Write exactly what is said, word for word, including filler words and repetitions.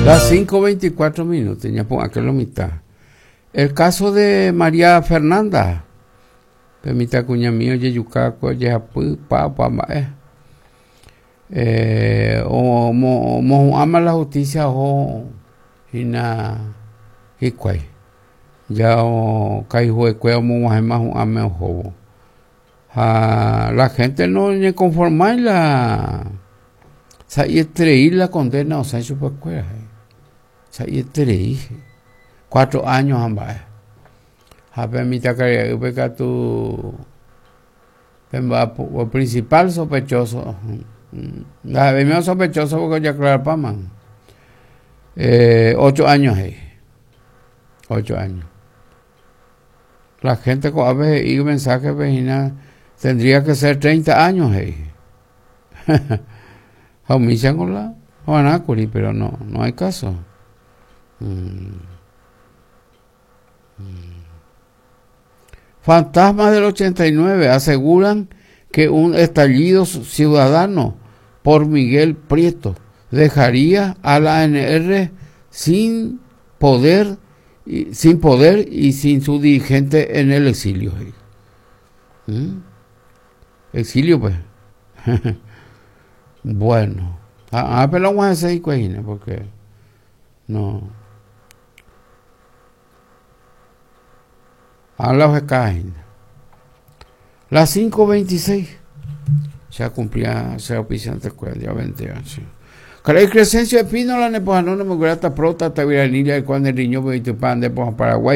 Las cinco veinticuatro minutos, ya pongo aquí la mitad. El caso de María Fernanda. Permita cuña mío, Yeyucaco, Yejapu, Papa, Mae. Eh, o mo, mo ama la justicia o hina hikwai. Ya o caihuecue o mo más ame o la gente no se conforma en la sa y la condena o sea super cuera sa y cuatro años ambas a permitir que ubeca tu el principal sospechoso la primero sospechoso porque ya claro paman eh, ocho años ahí ocho años la gente con a veces y mensaje vecina tendría que ser treinta años ahí homician con la Juanacuri, pero no no hay caso. Mm. Mm. Fantasmas del ochenta y nueve aseguran que un estallido ciudadano por Miguel Prieto dejaría a la A N R sin poder y, sin poder y sin su dirigente en el exilio. ¿Mm? Exilio pues. Bueno, a pero vamos a hacer cuajina porque no a la caen las cinco veintiséis ya cumplía se oficiante escuela ya veinte años. Caray Crescencio Espino la nepojano no me grata prota ta viranilia cuando el niño veinte pan de Paraguay